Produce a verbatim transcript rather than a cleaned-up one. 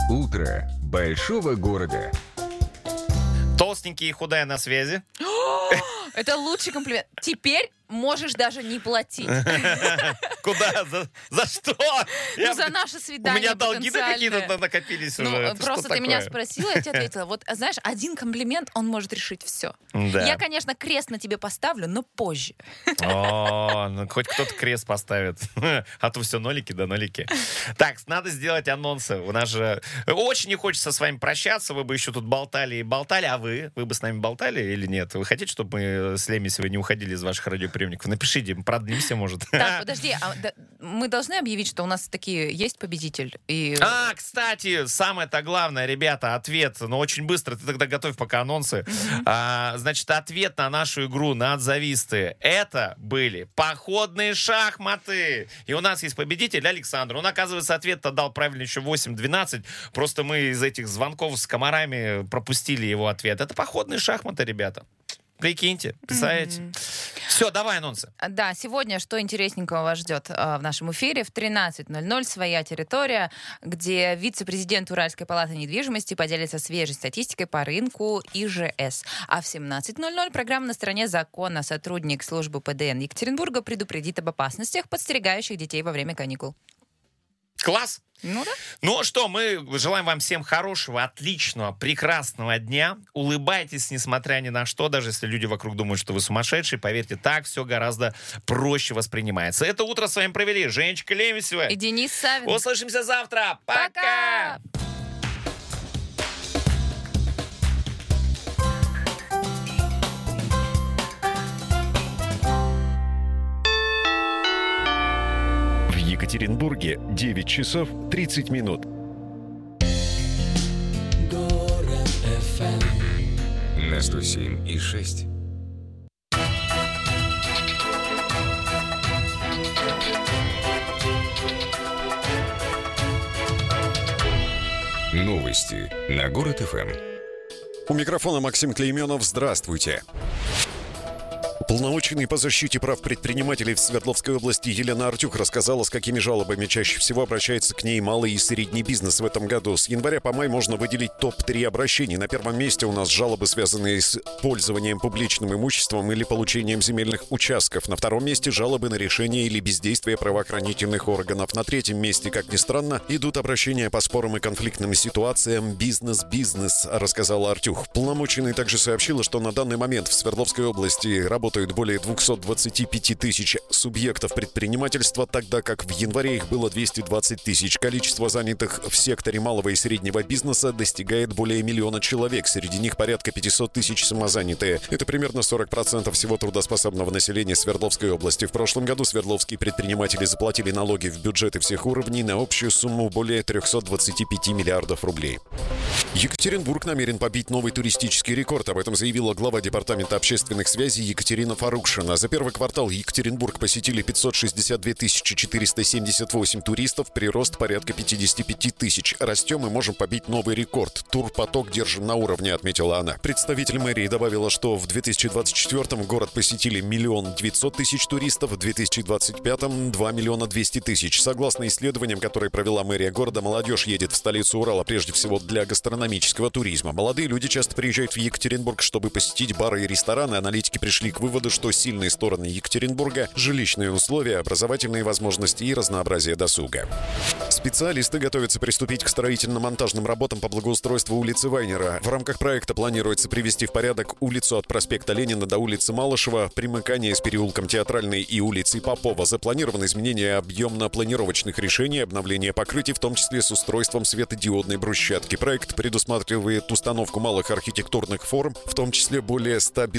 Утро большого города. Толстенький и худая на связи. Это лучший комплимент. Теперь можешь даже не платить. Куда? За, за что? Ну, Я- за наше У свидание меня долги-то какие-то потенциальное. накопились Ну, уже. Это просто что ты меня такое? спросила, я тебе ответила. Вот, знаешь, один комплимент, он может решить все. Да. Я, конечно, крест на тебе поставлю, но позже. О, ну хоть кто-то крест поставит. А то все нолики да нолики. Так, надо сделать анонсы. У нас же очень не хочется с вами прощаться. Вы бы еще тут болтали и болтали. А вы? Вы бы с нами болтали или нет? Вы хотите, чтобы мы с Леми сегодня не уходили из ваших радиоприемников? Напишите, продлимся, может. Так, подожди, а, да, мы должны объявить, что у нас такие есть победитель? И... А, кстати, самое-то главное, ребята, ответ, но очень быстро, ты тогда готовь пока анонсы. А, значит, ответ на нашу игру на отзовисты. Это были походные шахматы. И у нас есть победитель Александр. Он, оказывается, ответ-то дал правильно еще восемь двенадцать. Просто мы из этих звонков с комарами пропустили его ответ. Это походные шахматы, ребята. Прикиньте, представляете? Мгм. Все, давай анонсы. Да, сегодня что интересненького вас ждет э, в нашем эфире? В тринадцать ноль ноль «Своя территория», где вице-президент Уральской палаты недвижимости поделится свежей статистикой по рынку ИЖС. А в семнадцать ноль ноль программа «На стороне закона». Сотрудник службы ПДН Екатеринбурга предупредит об опасностях, подстерегающих детей во время каникул. Класс! Ну да. Ну что, мы желаем вам всем хорошего, отличного, прекрасного дня. Улыбайтесь, несмотря ни на что, даже если люди вокруг думают, что вы сумасшедшие. Поверьте, так все гораздо проще воспринимается. Это утро с вами провели Женечка Лемесева. И Денис Савин. Услышимся завтра. Пока! Пока! В Екатеринбурге девять часов тридцать минут. На сто семь и шесть. Новости на Город ФМ. У микрофона Максим Клейменов. Здравствуйте. Уполномоченный по защите прав предпринимателей в Свердловской области Елена Артюх рассказала, с какими жалобами чаще всего обращается к ней малый и средний бизнес в этом году. С января по май можно выделить топ три обращений. На первом месте у нас жалобы, связанные с пользованием публичным имуществом или получением земельных участков. На втором месте жалобы на решение или бездействие правоохранительных органов. На третьем месте, как ни странно, идут обращения по спорам и конфликтным ситуациям «Бизнес-бизнес», рассказала Артюх. Уполномоченный также сообщила, что на данный момент в Свердловской области работают более двести двадцать пять тысяч субъектов предпринимательства, тогда как в январе их было двести двадцать тысяч. Количество занятых в секторе малого и среднего бизнеса достигает более миллиона человек. Среди них порядка пятьсот тысяч самозанятые. Это примерно сорок процентов всего трудоспособного населения Свердловской области. В прошлом году свердловские предприниматели заплатили налоги в бюджеты всех уровней на общую сумму более триста двадцать пять миллиардов рублей. Екатеринбург намерен побить новый туристический рекорд. Об этом заявила глава Департамента общественных связей Екатерина Фарукшина. За первый квартал Екатеринбург посетили пятьсот шестьдесят две тысячи четыреста семьдесят восемь туристов, прирост порядка пятьдесят пять тысяч. Растем и можем побить новый рекорд. Турпоток держим на уровне, отметила она. Представитель мэрии добавила, что в две тысячи двадцать четвёртом город посетили миллион девятьсот тысяч туристов, в две тысячи двадцать пятом два миллиона двести тысяч. Согласно исследованиям, которые провела мэрия города, молодежь едет в столицу Урала прежде всего для гастрономического туризма. Молодые люди часто приезжают в Екатеринбург, чтобы посетить бары и рестораны. Аналитики пришли к выводу, что сильные стороны Екатеринбурга – жилищные условия, образовательные возможности и разнообразие досуга. Специалисты готовятся приступить к строительно-монтажным работам по благоустройству улицы Вайнера. В рамках проекта планируется привести в порядок улицу от проспекта Ленина до улицы Малышева, примыкание с переулком Театральной и улицей Попова. Запланировано изменение объемно-планировочных решений, обновление покрытий, в том числе с устройством светодиодной брусчатки. Проект предусматривает установку малых архитектурных форм, в том числе более ста